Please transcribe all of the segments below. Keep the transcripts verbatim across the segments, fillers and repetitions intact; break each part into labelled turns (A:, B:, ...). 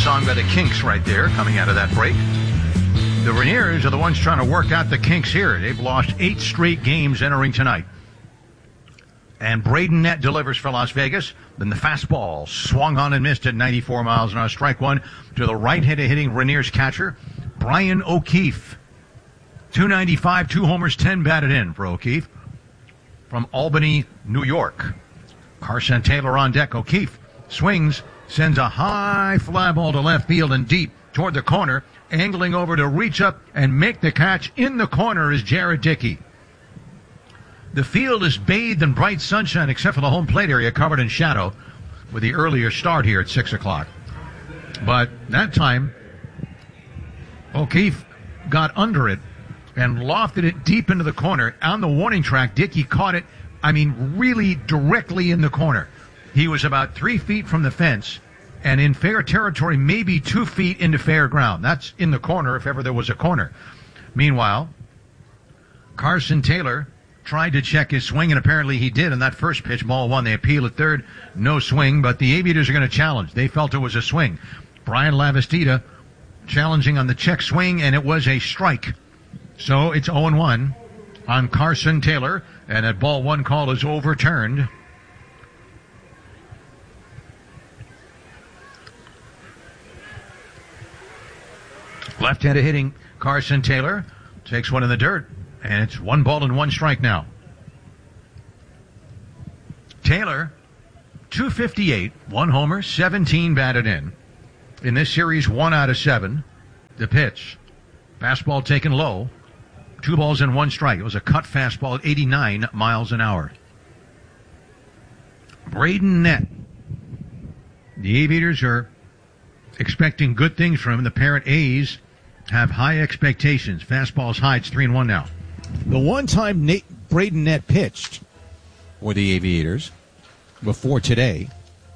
A: song by the Kinks right there, coming out of that break. The Rainiers are the ones trying to work out the kinks here. They've lost eight straight games entering tonight. And Braden Nett delivers for Las Vegas. Then the fastball swung on and missed at ninety-four miles an hour. Strike one to the right-handed hitting Rainiers catcher, Brian O'Keefe. two ninety-five, two homers, ten batted in for O'Keefe from Albany, New York. Carson Taylor on deck. O'Keefe swings, sends a high fly ball to left field and deep toward the corner. Angling over to reach up and make the catch in the corner is Jared Dickey. The field is bathed in bright sunshine except for the home plate area covered in shadow with the earlier start here at six o'clock. But that time, O'Keefe got under it and lofted it deep into the corner. On the warning track, Dickey caught it, I mean, really directly in the corner. He was about three feet from the fence and in fair territory, maybe two feet into fair ground. That's in the corner if ever there was a corner. Meanwhile, Carson Taylor tried to check his swing, and apparently he did on that first pitch. Ball one. They appeal at third. No swing, but the Aviators are going to challenge. They felt it was a swing. Brian Lavastida challenging on the check swing, and it was a strike. So it's oh and one on Carson Taylor, and that ball one call is overturned. Left-handed hitting Carson Taylor takes one in the dirt, and it's one ball and one strike now. Taylor, two fifty-eight, one homer, seventeen batted in. In this series, one out of seven. The pitch. Fastball taken low. Two balls and one strike. It was a cut fastball at eighty-nine miles an hour. Braden Nett. The Aviators are expecting good things from him. The parent A's have high expectations. Fastball's high. It's three and one now.
B: The one time Nate Braden Nett pitched for the Aviators before today,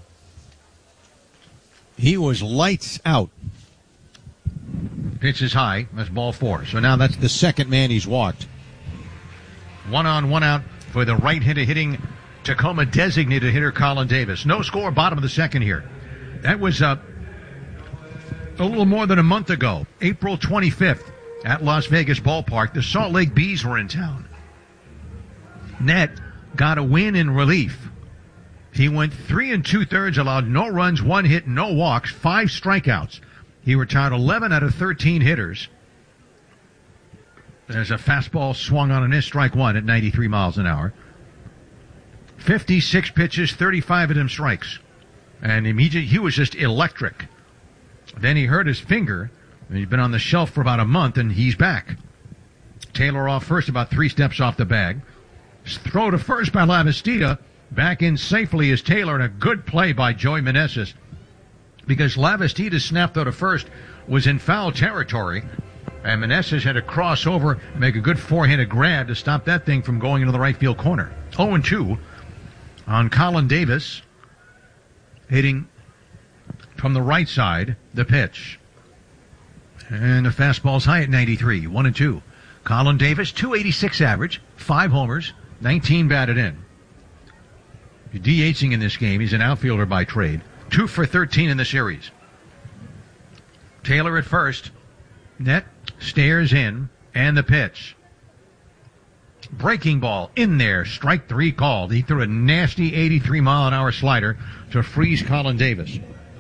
B: he was lights out.
A: Pitch is high. That's ball four.
B: So now that's the second man he's walked.
A: One on, one out for the right-handed hitting Tacoma designated hitter Colin Davis. No score, bottom of the second here. That was uh, a little more than a month ago, April twenty-fifth, at Las Vegas Ballpark. The Salt Lake Bees were in town. Nett got a win in relief. He went three and two-thirds, allowed no runs, one hit, no walks, five strikeouts. He retired eleven out of thirteen hitters. There's a fastball swung on and missed, strike one at ninety-three miles an hour. fifty-six pitches, thirty-five of them strikes. And immediately he was just electric. Then he hurt his finger. And he's been on the shelf for about a month, and he's back. Taylor off first, about three steps off the bag. Throw to first by Lavastida. Back in safely is Taylor, and a good play by Joey Meneses, because Lavastida's snap throw to first was in foul territory, and Meneses had to cross over and make a good four-handed grab to stop that thing from going into the right field corner. oh and two on Colin Davis, hitting from the right side, the pitch. And the fastball's high at ninety-three, one and two. Colin Davis, two eighty-six average, five homers, nineteen batted in. DHing in this game. He's an outfielder by trade. Two for thirteen in the series. Taylor at first. Nett stares in, and the pitch. Breaking ball in there. Strike three called. He threw a nasty eighty-three mile an hour slider to freeze Colin Davis.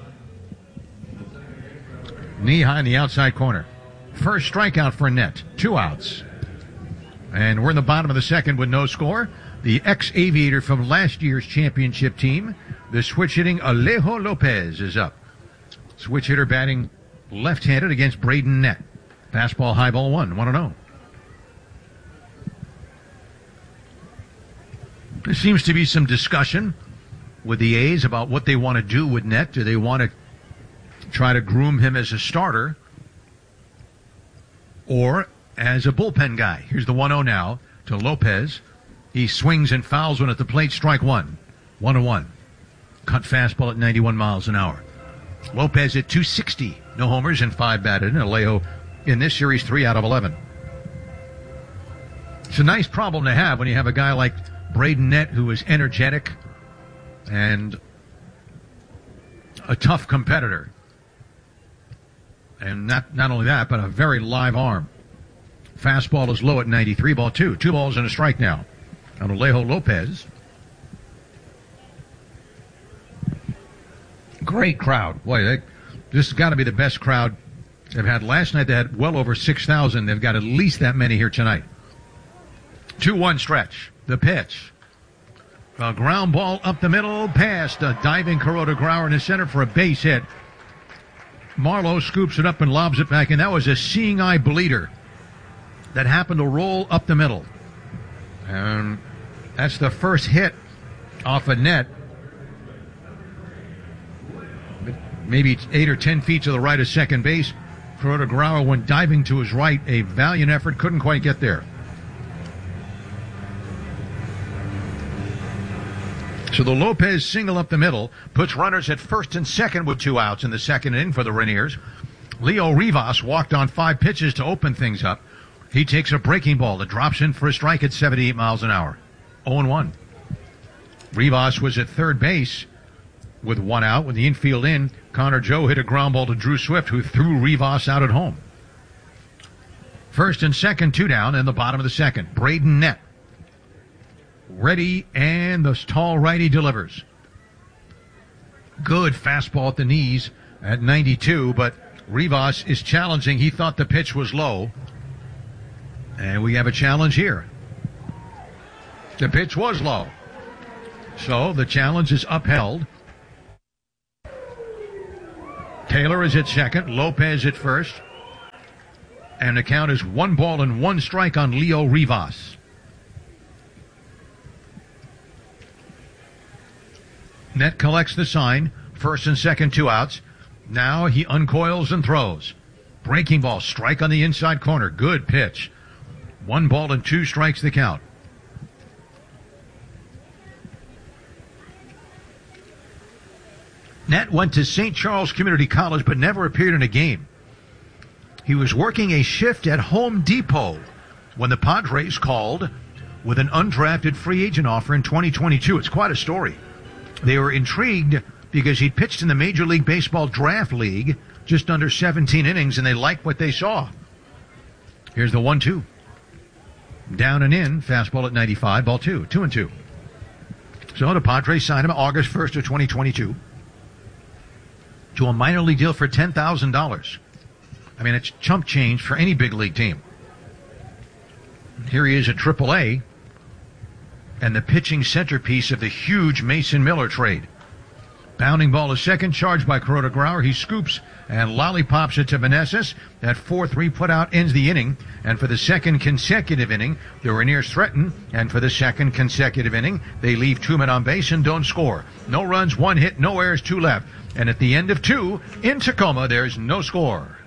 A: Knee high in the outside corner. First strikeout for Nett. Two outs. And we're in the bottom of the second with no score. The ex-Aviator from last year's championship team, the switch hitting Alejo Lopez, is up. Switch hitter batting left-handed against Braden Nett. Fastball, high ball one, one and oh. There seems to be some discussion with the A's about what they want to do with Nett. Do they want to try to groom him as a starter or as a bullpen guy? Here's the one oh now to Lopez. He swings and fouls one at the plate. Strike one. One and one. Cut fastball at ninety-one miles an hour. Lopez at two sixty. No homers and five batted. And Alejo in this series, three out of eleven. It's a nice problem to have when you have a guy like Braden Nett who is energetic and a tough competitor. And not, not only that, but a very live arm. Fastball is low at ninety-three, ball two. Two balls and a strike now on Alejo Lopez. Great crowd. Boy, they, this has got to be the best crowd they've had. Last night they had well over six thousand. They've got at least that many here tonight. two one stretch. The pitch. A ground ball up the middle, past a diving Kuroda Grauer in the center for a base hit. Marlowe scoops it up and lobs it back in. That was a seeing eye bleeder that happened to roll up the middle. And that's the first hit off a net. Maybe eight or ten feet to the right of second base. Kuroda Grauer went diving to his right. A valiant effort, couldn't quite get there. So the Lopez single up the middle puts runners at first and second with two outs in the second inning for the Rainiers. Leo Rivas walked on five pitches to open things up. He takes a breaking ball that drops in for a strike at seventy-eight miles an hour. oh and one. Rivas was at third base with one out. With the infield in, Connor Joe hit a ground ball to Drew Swift, who threw Rivas out at home. First and second, two down, and the bottom of the second. Braden Nett ready, and the tall righty delivers. Good fastball at the knees at ninety-two, but Rivas is challenging. He thought the pitch was low. And we have a challenge here. The pitch was low. So the challenge is upheld. Taylor is at second, Lopez at first. And the count is one ball and one strike on Leo Rivas. Nett collects the sign. First and second, two outs. Now he uncoils and throws. Breaking ball, strike on the inside corner. Good pitch. One ball and two strikes the count. Nett went to Saint Charles Community College but never appeared in a game. He was working a shift at Home Depot when the Padres called with an undrafted free agent offer in twenty twenty-two. It's quite a story. They were intrigued because he'd pitched in the Major League Baseball Draft League just under seventeen innings, and they liked what they saw. Here's the one two. Down and in, fastball at ninety-five, ball two, two and two. So the Padres signed him August first of twenty twenty-two to a minor league deal for ten thousand dollars. I mean, it's chump change for any big league team. Here he is at triple A, and the pitching centerpiece of the huge Mason Miller trade. Bounding ball is second, charged by Kuroda Grauer. He scoops and lollipops it to Meneses. That four three put out ends the inning. And for the second consecutive inning, the Rainiers threaten. And for the second consecutive inning, they leave two men on base and don't score. No runs, one hit, no errors, two left. And at the end of two, in Tacoma, there's no score.